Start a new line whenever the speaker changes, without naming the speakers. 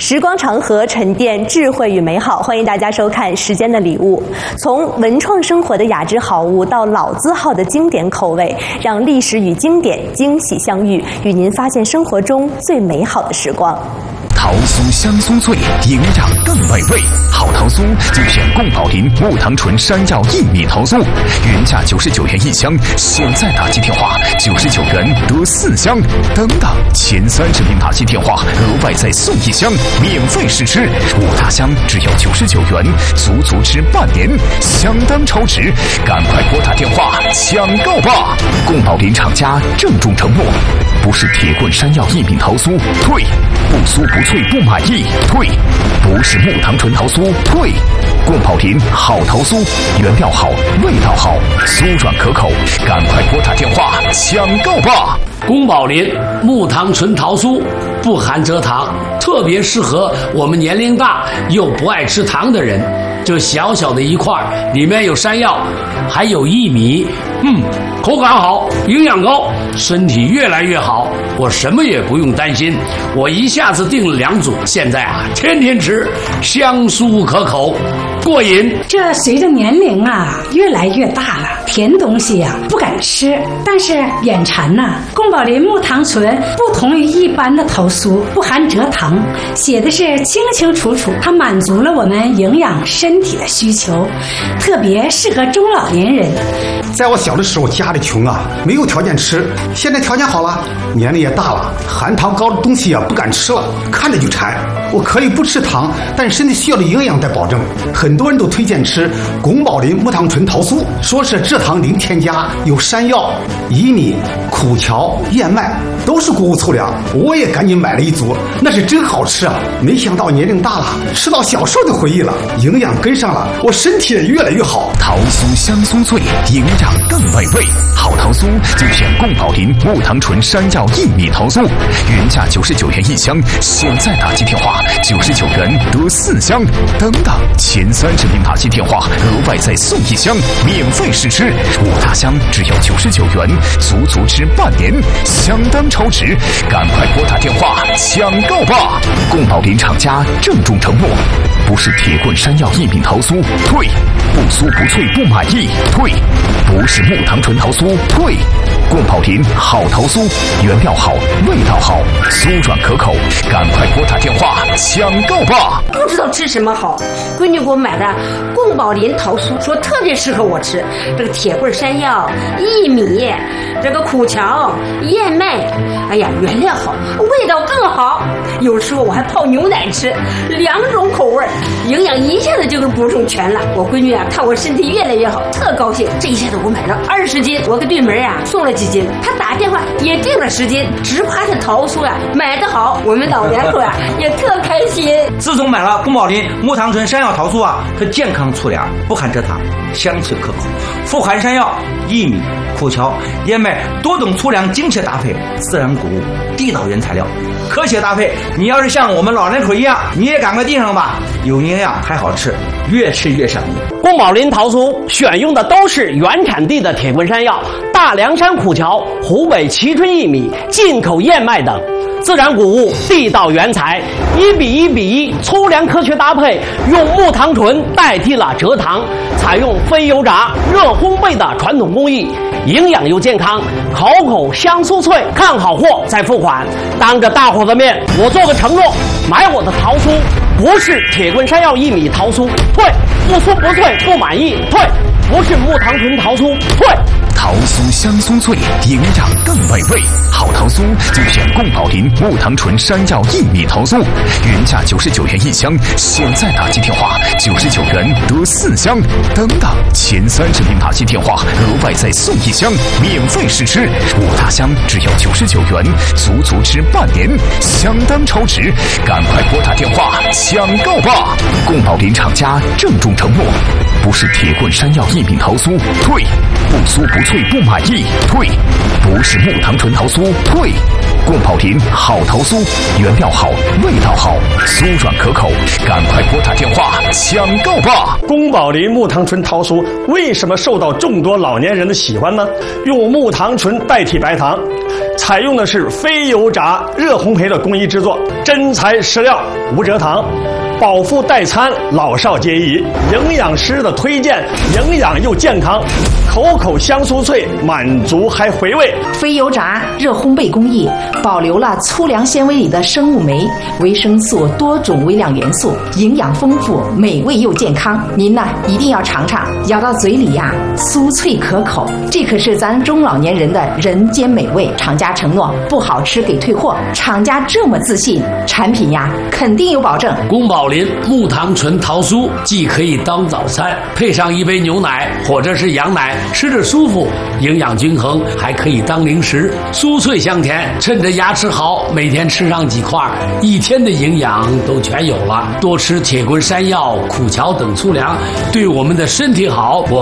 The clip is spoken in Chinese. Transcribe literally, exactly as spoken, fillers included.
时光长河，沉淀智慧与美好。欢迎大家收看《时间的礼物》，从文创生活的雅致好物到老字号的经典口味，让历史与经典惊喜相遇，与您发现生活中最美好的时光。
桃酥香酥脆，营养更美味。好桃酥就选宫保林木糖醇山药薏米桃酥，原价九十九元一箱，现在打击电话九十九元得四箱，等等前三十名打击电话额外再送一箱，免费试吃。五大箱只要九十九元，足足吃半年，相当超值，赶快拨打电话抢购吧！宫保林厂家郑重承诺，不是铁棍山药薏米桃酥，退；不酥不脆不满意，退；不是木糖醇桃酥，退。宫保林好桃酥，原料好，味道好，酥软可口，赶快拨打电话抢购吧！
宫保林木糖醇桃酥不含蔗糖，特别适合我们年龄大又不爱吃糖的人。这小小的一块，里面有山药，还有薏米，嗯，口感好，营养高，身体越来越好。我什么也不用担心，我一下子订了两组，现在啊，天天吃，香酥可口，过瘾。
这随着年龄啊越来越大了，甜东西呀、啊、不敢吃，但是眼馋呐、啊。宫保林木糖醇不同于一般的桃酥，不含蔗糖，写的是清清楚楚，它满足了我们营养身体的需求，特别适合中老年人。
在我小的时候，家里穷啊，没有条件吃，现在条件好了，年龄也大了，含糖高的东西啊不敢吃了，看着就馋。我可以不吃糖，但是身体需要的营养得保证。很多人都推荐吃宫保林木糖醇桃酥，说是蔗糖零添加，有山药、薏米、苦荞、燕麦，都是谷物粗粮。我也赶紧买了一组，那是真好吃啊！没想到年龄大了，吃到小时候的回忆了，营养跟上了，我身体也越来越好。
桃酥香酥脆，营养更美味。好桃酥就选宫保林木糖醇山药薏米桃酥，原价九十九元一箱，现在打击电话九十九元得四箱，等等前三十名打击电话额外再送一箱，免费试吃。五大箱只要九十九元，足足吃半年，相当超值，赶快拨打电话抢购吧！宫保林厂家郑重承诺，不是铁棍山药薏米桃酥，退；不酥不脆不满意，退；不是木糖醇桃酥，退。宫保林好桃酥，原料好，味道好，酥软可口，赶快拨打电话抢购吧！
不知道吃什么好，闺女给我买的宫保林桃酥，说特别适合我吃。这个铁棍山药、薏米，这个苦荞、燕麦，哎呀，原料好，味道更好。有时候我还泡牛奶吃，两种口味，营养一下子就给补充全了。我闺女啊，看我身体越来越好，特高兴。这一下子我买了二十斤，我给对门啊送了几斤，他打电话也订了十斤，只怕这桃酥呀、啊、买得好，我们老两口啊也特开心。
自从买了宫保林木糖醇山药桃酥啊，它健康粗粮，不含蔗糖，香脆可口，富含山药、薏米、苦荞、燕麦多种粗粮精确搭配，自然谷物，地道原材料，科学搭配。你要是像我们老人口一样，你也赶快订上吧，有营养还好吃，越吃越上瘾。
宫保林桃酥选用的都是原产地的铁棍山药、大凉山苦荞、湖北蕲春薏米、进口燕麦等。自然谷物，地道原材，一比一比一，粗粮科学搭配，用木糖醇代替了蔗糖，采用非油炸、热烘焙的传统工艺，营养又健康，口口香酥脆。看好货再付款，当着大伙的面，我做个承诺，买我的桃酥不是铁棍山药薏米桃酥，退；不酥不脆不满意，退；不是木糖醇桃酥，退。
桃酥香酥脆，营养更美味。好桃酥就选宫保林木糖醇山药薏米桃酥，原价九十九元一箱，现在打击电话九十九元得四箱，等等前三十名打击电话额外再送一箱，免费试吃。五大箱只要九十九元，足足吃半年，相当超值，赶快拨打电话抢购吧！宫保林厂家郑重承诺，不是铁棍山药薏米桃酥，退；不酥不脆不满意，退；不是木糖醇桃酥，退。宫保林好桃酥，原料好，味道好，酥软可口，赶快拨打电话抢购吧！
宫保林木糖醇桃酥为什么受到众多老年人的喜欢呢？用木糖醇代替白糖， 采用的是非油炸热烘焙的工艺制作，真材实料，无蔗糖。饱腹代餐，老少皆宜。营养师的推荐，营养又健康，口口香酥脆，满足还回味。
非油炸热烘焙工艺保留了粗粮纤维里的生物酶、维生素、多种微量元素，营养丰富，美味又健康。您呢一定要尝尝，咬到嘴里呀、啊，酥脆可口。这可是咱中老年人的人间美味。厂家承诺不好吃给退货，厂家这么自信，产品呀肯定有保证。
宫保林木糖醇桃酥既可以当早餐，配上一杯牛奶或者是羊奶，吃着舒服，营养均衡，还可以当零食，酥脆香甜。趁着牙齿好，每天吃上几块，一天的营养都全有了。多吃铁棍山药、苦荞等粗粮，对我们的身体好。我